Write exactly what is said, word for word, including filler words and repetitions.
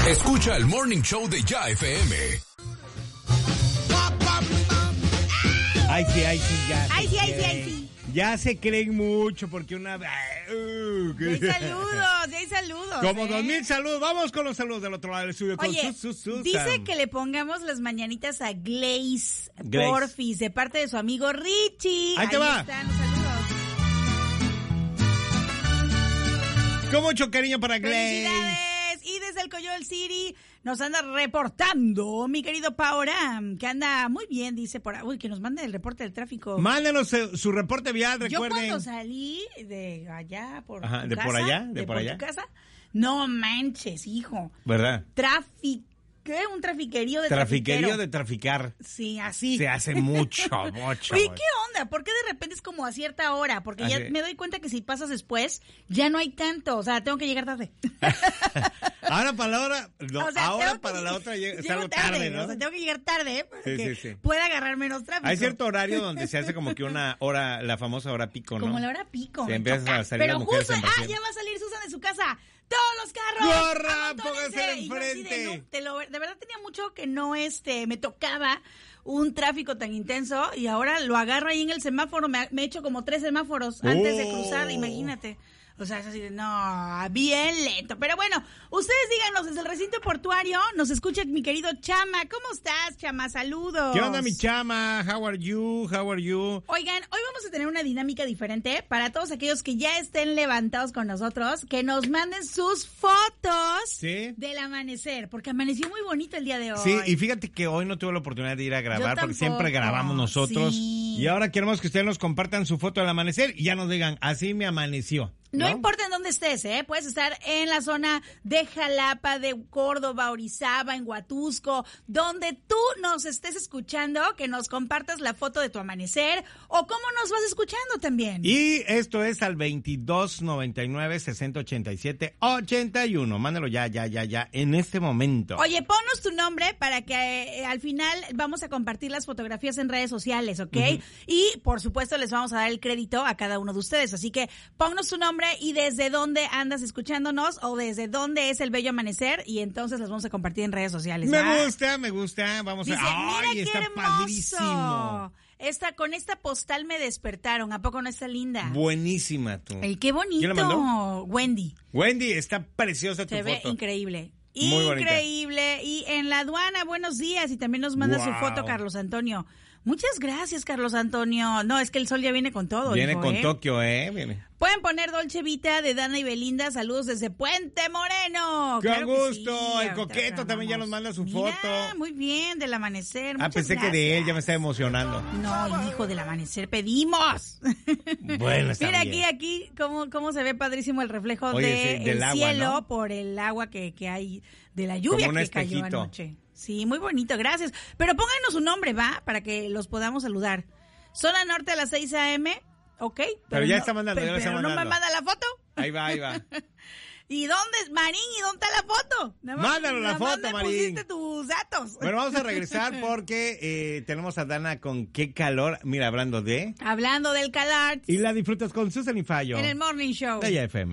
Escucha el Morning Show de Ya F M. Ay, sí, ay, sí, ya. Ay, sí, ay, sí, ay, sí. Ya se creen mucho porque una... Uh, ya hay saludos, ya hay saludos. Como ¿eh? dos mil saludos. Vamos con los saludos del otro lado del estudio. Oye, con sus, sus, sus, dice um, que le pongamos las mañanitas a Glaze, Glaze. porfis, de parte de su amigo Richie. Ahí te va. Están los saludos. Con mucho cariño para Glaze. ¡Felicidades! Y desde el Coyol City nos anda reportando mi querido Paoram, que anda muy bien, dice por... Uy, que nos mande el reporte del tráfico. Mándenos su, su reporte vial, recuerden. Yo cuando salí de allá por Ajá, tu de casa, por allá, de, de por por allá. tu casa, no manches, hijo. ¿Verdad? Tráfico. ¿Qué? Un trafiquerío de Trafiquerío trafiquero. de traficar. Sí, así. Se hace mucho, mucho. Oye, ¿qué onda? ¿Por qué de repente es como a cierta hora? Porque ya Así. me doy cuenta que si pasas después, ya no hay tanto. O sea, tengo que llegar tarde. Ahora para la hora, no, O sea, ahora tengo para que- la otra llega, llego salgo tarde, ¿no? O sea, tengo que llegar tarde para Sí, que sí, sí. pueda agarrar menos tráfico. Hay cierto horario donde se hace como que una hora, la famosa hora pico, ¿no? Como la hora pico. Se me empiezan choca. a salir Pero las mujeres justo, en ah, vaciado. ya va a salir Susan de su casa. ¡Todos los carros! ¡Corra! ¡Amontónense! ¡Pónganse Y yo así de, enfrente! no, te lo, de verdad tenía mucho que no este me tocaba un tráfico tan intenso y ahora lo agarro ahí en el semáforo. Me, me he hecho como tres semáforos antes de Oh. cruzar, imagínate. O sea, es así de, no, bien lento. Pero bueno, ustedes díganos desde el recinto portuario, nos escucha mi querido Chama. ¿Cómo estás, Chama? Saludos. ¿Qué onda, mi chama? How are you? How are you? Oigan, hoy vamos a tener una dinámica diferente para todos aquellos que ya estén levantados con nosotros, que nos manden sus fotos Sí. del amanecer, porque amaneció muy bonito el día de hoy. Sí, y fíjate que hoy no tuve la oportunidad de ir a grabar Yo porque siempre tampoco, grabamos nosotros. sí. Y ahora queremos que ustedes nos compartan su foto del amanecer y ya nos digan, así me amaneció. No, ¿no? importa en dónde estés, ¿eh? Puedes estar en la zona de Jalapa, de Córdoba, Orizaba, en Huatusco, donde tú nos estés escuchando, que nos compartas la foto de tu amanecer o cómo nos vas escuchando también. Y esto es al veintidós noventa y nueve sesenta ochenta y siete ochenta y uno. Mándalo ya, ya, ya, ya, en este momento. Oye, ponnos tu nombre para que eh, al final vamos a compartir las fotografías en redes sociales, ¿ok? Uh-huh. Y, por supuesto, les vamos a dar el crédito a cada uno de ustedes. Así que ponnos tu nombre y desde dónde andas escuchándonos o desde dónde es el bello amanecer y entonces las vamos a compartir en redes sociales. Me ¿va? gusta, me gusta. Vamos Dice, a... ¡Ay, mira qué está hermoso! padrísimo! Esta, con esta postal me despertaron. ¿A poco no está linda? Buenísima tú. Ay, qué bonito. ¿Quién la mandó? Wendy. Wendy, está preciosa tu Se ve foto. increíble. Muy Increíble. bonita. Y en la aduana, buenos días. Y también nos manda Wow. su foto Carlos Antonio. Muchas gracias, Carlos Antonio. No, es que el sol ya viene con todo. Viene hijo, con ¿eh? Tokio, ¿eh? Viene. Pueden poner Dolce Vita de Dana y Belinda. Saludos desde Puente Moreno. ¡Qué Claro que gusto! sí, El ahorita coqueto también ya nos manda su Mira, foto. muy bien, del amanecer. Ah, Muchas pensé que de él, ya me gracias. estaba emocionando. No, hijo, del amanecer pedimos. Bueno, está Mira bien. aquí, aquí, cómo, cómo se ve padrísimo el reflejo Oye, de sí, del el agua, cielo ¿no? por el agua que, que hay de la lluvia Como un que cayó espejito. anoche. Sí, muy bonito, gracias. Pero pónganos un nombre, ¿va? Para que los podamos saludar. Zona Norte a las seis a.m., ok. Pero, Pero ya no- está mandando, pe- ya lo está pero no me mandando. manda la foto. Ahí va, ahí va. ¿Y dónde, Marín? ¿Y dónde está la foto? Nada más- Mándalo la nada más foto, me Marín. pusiste tus datos. Bueno, vamos a regresar porque eh, tenemos a Dana con qué calor. Mira, hablando de... Hablando del CalArts Y la disfrutas con Susan y Fallo. en el Morning Show. De Ya F M.